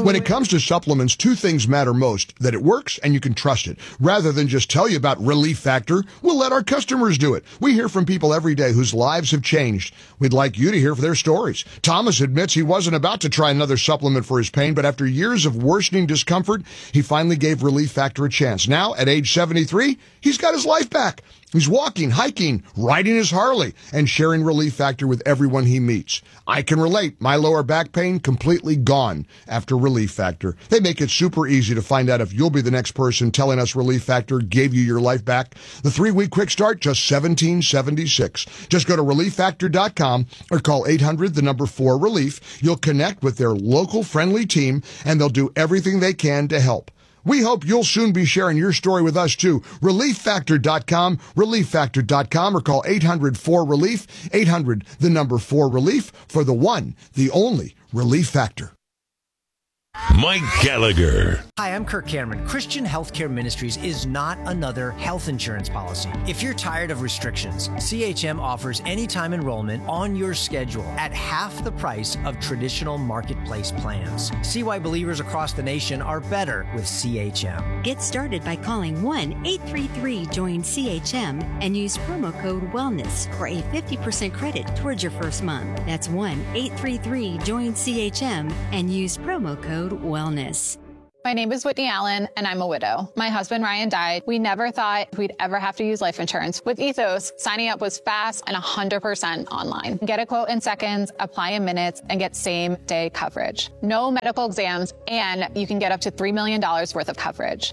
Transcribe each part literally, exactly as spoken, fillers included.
When it comes to supplements, two things matter most: that it works and you can trust it. Rather than just tell you about Relief Factor, we'll let our customers do it. We hear from people every day whose lives have changed. We'd like you to hear their stories. Thomas admits he wasn't about to try another supplement for his pain, but after years of worsening discomfort, he finally gave Relief Factor a chance. Now, at age seventy-three, he's got his life back. He's walking, hiking, riding his Harley, and sharing Relief Factor with everyone he meets. I can relate. My lower back pain completely gone after Relief Factor. They make it super easy to find out if you'll be the next person telling us Relief Factor gave you your life back. The three-week quick start, just seventeen seventy-six. Just go to relief factor dot com or call eight hundred, the number four, relief. You'll connect with their local friendly team, and they'll do everything they can to help. We hope you'll soon be sharing your story with us, too. relief factor dot com, relief factor dot com, or call eight hundred, four, relief, eight hundred, the number four, relief, for the one, the only Relief Factor. Mike Gallagher. Hi, I'm Kirk Cameron. Christian Healthcare Ministries is not another health insurance policy. If you're tired of restrictions, C H M offers anytime enrollment on your schedule at half the price of traditional marketplace plans. See why believers across the nation are better with C H M. Get started by calling one eight three three join C H M and use promo code WELLNESS for a fifty percent credit towards your first month. That's one eight three three join C H M and use promo code WELLNESS. My name is Whitney Allen, and I'm a widow. My husband, Ryan, died. We never thought we'd ever have to use life insurance. With Ethos, signing up was fast and one hundred percent online. Get a quote in seconds, apply in minutes, and get same-day coverage. No medical exams, and you can get up to three million dollars worth of coverage.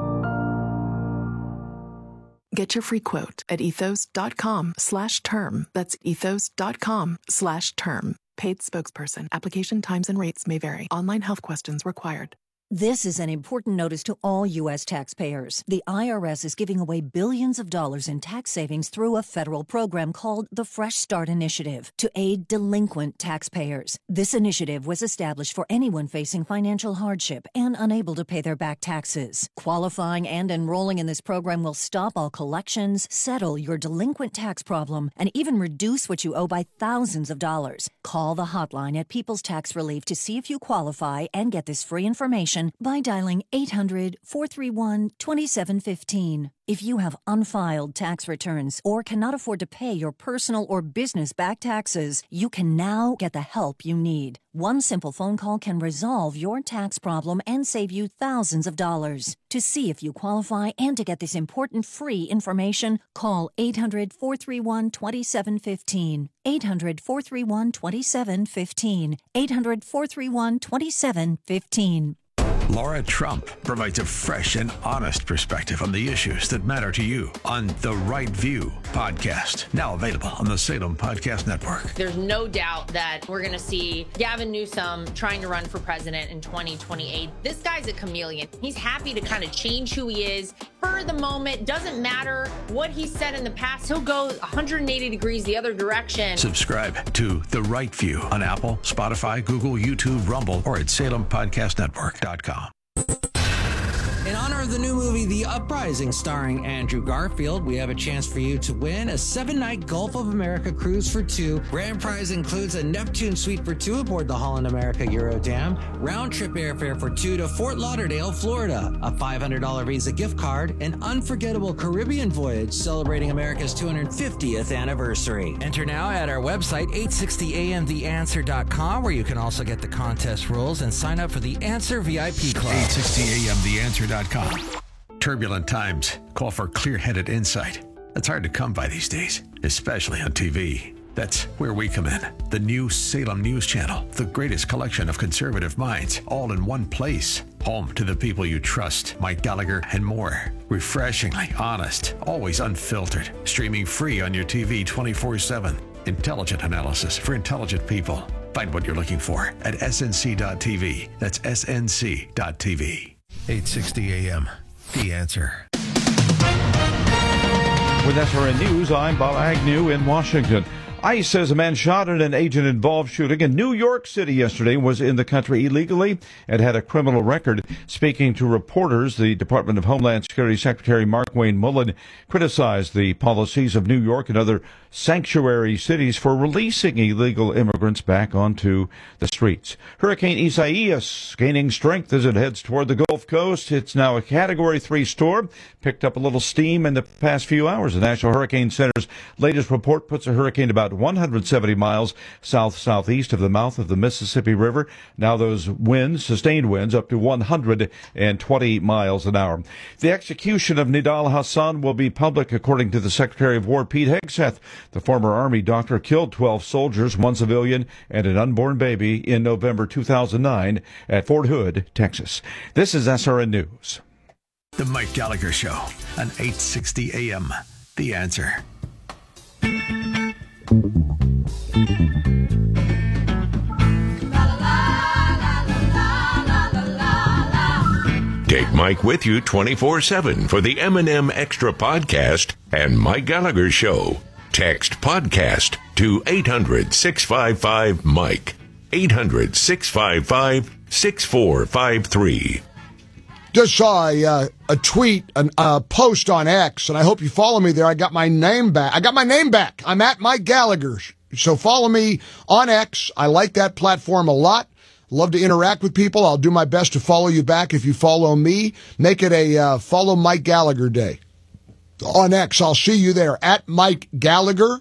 Get your free quote at ethos.com slash term. That's ethos.com slash term. Paid spokesperson. Application times and rates may vary. Online health questions required. This is an important notice to all U S taxpayers. The I R S is giving away billions of dollars in tax savings through a federal program called the Fresh Start Initiative to aid delinquent taxpayers. This initiative was established for anyone facing financial hardship and unable to pay their back taxes. Qualifying and enrolling in this program will stop all collections, settle your delinquent tax problem, and even reduce what you owe by thousands of dollars. Call the hotline at People's Tax Relief to see if you qualify and get this free information by dialing eight hundred, four three one, two seven one five. If you have unfiled tax returns or cannot afford to pay your personal or business back taxes, you can now get the help you need. One simple phone call can resolve your tax problem and save you thousands of dollars. To see if you qualify and to get this important free information, call eight hundred, four three one, two seven one five. eight hundred, four three one, two seven one five. eight hundred, four three one, two seven one five. Laura Trump provides a fresh and honest perspective on the issues that matter to you on The Right View podcast, now available on the Salem Podcast Network. There's no doubt that we're going to see Gavin Newsom trying to run for president in twenty twenty-eight. This guy's a chameleon. He's happy to kind of change who he is for the moment. Doesn't matter what he said in the past. He'll go one hundred eighty degrees the other direction. Subscribe to The Right View on Apple, Spotify, Google, YouTube, Rumble, or at salem podcast network dot com. In honor of the new movie, The Uprising, starring Andrew Garfield, we have a chance for you to win a seven-night Gulf of America cruise for two. Grand prize includes a Neptune suite for two aboard the Holland America Eurodam, round-trip airfare for two to Fort Lauderdale, Florida, a five hundred dollars Visa gift card, an unforgettable Caribbean voyage celebrating America's two hundred fiftieth anniversary. Enter now at our website, eight sixty a m the answer dot com, where you can also get the contest rules and sign up for the Answer V I P Club. eight sixty a m the answer dot com. Turbulent times call for clear-headed insight. That's hard to come by these days, especially on T V. That's where we come in. The new Salem News Channel, the greatest collection of conservative minds, all in one place. Home to the people you trust, Mike Gallagher and more. Refreshingly honest, always unfiltered. Streaming free on your T V twenty-four seven. Intelligent analysis for intelligent people. Find what you're looking for at S N C dot T V. That's S N C dot T V. eight sixty a m The Answer. With S R N News, I'm Bob Agnew in Washington. ICE says a man shot at an agent-involved shooting in New York City yesterday, was in the country illegally and had a criminal record. Speaking to reporters, the Department of Homeland Security Secretary Mark Wayne Mullen criticized the policies of New York and other sanctuary cities for releasing illegal immigrants back onto the streets. Hurricane Isaias gaining strength as it heads toward the Gulf Coast. It's now a Category three storm. Picked up a little steam in the past few hours. The National Hurricane Center's latest report puts the hurricane about one hundred seventy miles south-southeast of the mouth of the Mississippi River. Now those winds, sustained winds, up to one hundred twenty miles an hour. The execution of Nidal Hasan will be public, according to the Secretary of War, Pete Hegseth. The former Army doctor killed twelve soldiers, one civilian, and an unborn baby in November two thousand nine at Fort Hood, Texas. This is S R N News. The Mike Gallagher Show on eight sixty A M. The Answer. Take Mike with you twenty-four seven for the M and M Extra Podcast and Mike Gallagher Show. Text podcast to eight hundred, six five five, Mike. eight hundred, six five five, six four five three. Just saw a, uh, a tweet, a uh, post on X, and I hope you follow me there. I got my name back. I got my name back. I'm at Mike Gallagher. So follow me on X. I like that platform a lot. Love to interact with people. I'll do my best to follow you back if you follow me. Make it a uh, Follow Mike Gallagher Day. On X, I'll see you there, at Mike Gallagher.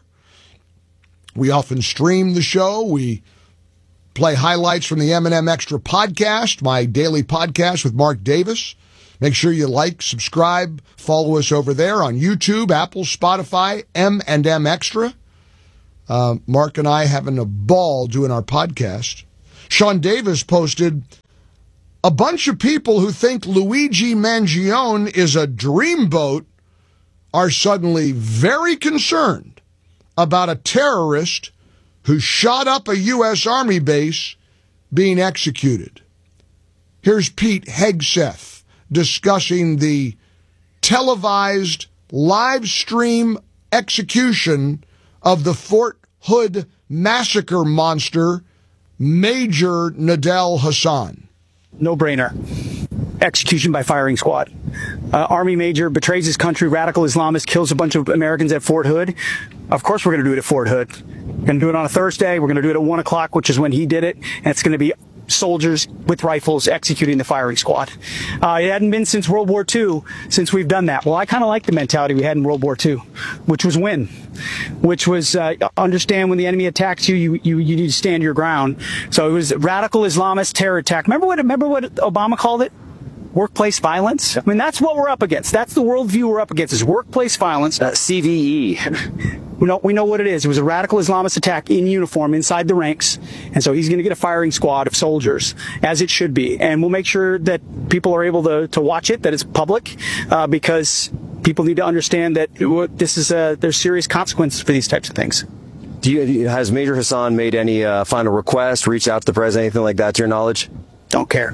We often stream the show. We play highlights from the M and M Extra Podcast, my daily podcast with Mark Davis. Make sure you like, subscribe, follow us over there on YouTube, Apple, Spotify, M and M Extra. Uh, Mark and I having a ball doing our podcast. Sean Davis posted, a bunch of people who think Luigi Mangione is a dreamboat are suddenly very concerned about a terrorist who shot up a U S Army base being executed. Here's Pete Hegseth discussing the televised live stream execution of the Fort Hood massacre monster, Major Nidal Hasan. No brainer. Execution by firing squad. Uh, Army major betrays his country, radical Islamist, kills a bunch of Americans at Fort Hood. Of course we're going to do it at Fort Hood. We're going to do it on a Thursday. We're going to do it at one o'clock, which is when he did it. And it's going to be soldiers with rifles executing the firing squad. Uh, it hadn't been since World War Two since we've done that. Well, I kind of like the mentality we had in World War Two, which was win, which was uh, understand when the enemy attacks you, you, you, you need to stand your ground. So it was radical Islamist terror attack. Remember what, remember what Obama called it? Workplace violence? I mean, that's what we're up against. That's the worldview we're up against, is workplace violence. Uh, C V E. We know, we know what it is. It was a radical Islamist attack in uniform inside the ranks. And so he's going to get a firing squad of soldiers, as it should be. And we'll make sure that people are able to, to watch it, that it's public, uh, because people need to understand that this is a, there's serious consequences for these types of things. Do you, has Major Hasan made any uh, final request, reached out to the president, anything like that, to your knowledge? Don't care.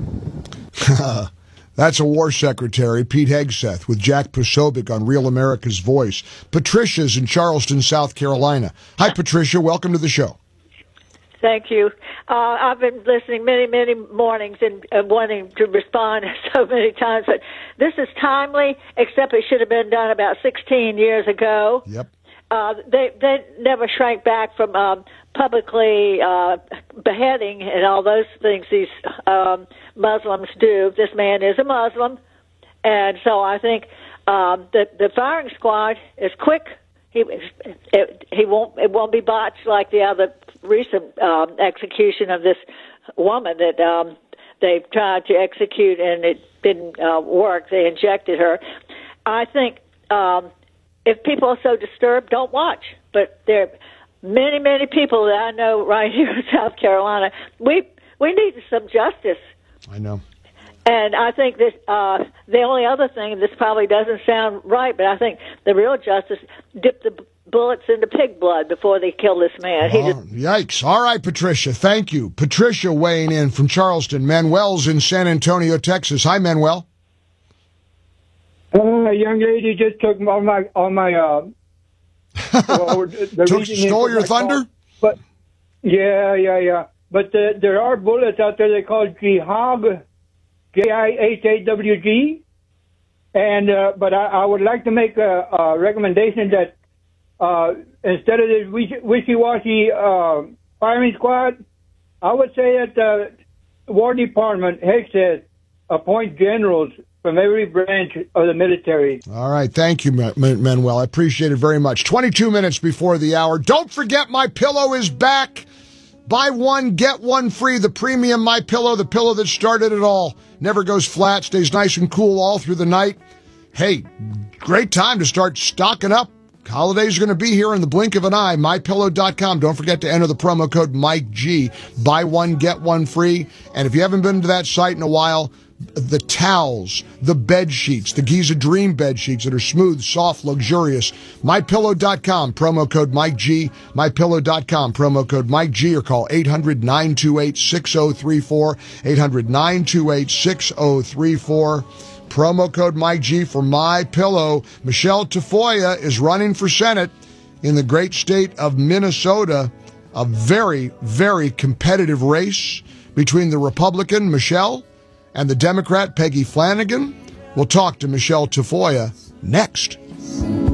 That's a war secretary, Pete Hegseth, with Jack Posobiec on Real America's Voice. Patricia's in Charleston, South Carolina. Hi, Patricia. Welcome to the show. Thank you. Uh, I've been listening many, many mornings and uh, wanting to respond so many times, but this is timely, except it should have been done about sixteen years ago. Yep. Uh, they they never shrank back from um, publicly uh, beheading and all those things these um, Muslims do. This man is a Muslim, and so I think um, the the firing squad is quick. He it, he won't it won't be botched like the other recent um, execution of this woman that um, they tried to execute and it didn't uh, work. They injected her. I think. Um, If people are so disturbed, don't watch. But there are many, many people that I know right here in South Carolina. We we need some justice. I know. And I think that uh, the only other thing, this probably doesn't sound right, but I think the real justice, dip the bullets into pig blood before they kill this man. He Oh, just, yikes. All right, Patricia. Thank you. Patricia weighing in from Charleston. Manuel's in San Antonio, Texas. Hi, Manuel. Uh, a young lady just took all my all my uh, Well, the Took, reason stole is your I thunder? call- But yeah, yeah, yeah. But uh, there are bullets out there they call Jihad, J I H A W G. And uh, but I, I would like to make a, a recommendation that uh, instead of this wish- wishy-washy uh, firing squad, I would say that the War Department, heck says, appoint generals from every branch of the military. All right. Thank you, Man- Manuel. I appreciate it very much. twenty-two minutes before the hour. Don't forget My Pillow is back. Buy one, get one free. The premium My Pillow, the pillow that started it all. Never goes flat, stays nice and cool all through the night. Hey, great time to start stocking up. Holidays are going to be here in the blink of an eye. my pillow dot com. Don't forget to enter the promo code Mike G. Buy one, get one free. And if you haven't been to that site in a while, the towels, the bed sheets, the Giza Dream bed sheets that are smooth, soft, luxurious. my pillow dot com, promo code Mike G. my pillow dot com, promo code Mike G, or call eight hundred, nine two eight, six oh three four, eight hundred, nine two eight, six oh three four. Promo code Mike G for My Pillow. Michelle Tafoya is running for Senate in the great state of Minnesota. A very, very competitive race between the Republican, Michelle, and the Democrat, Peggy Flanagan. We'll talk to Michelle Tafoya next.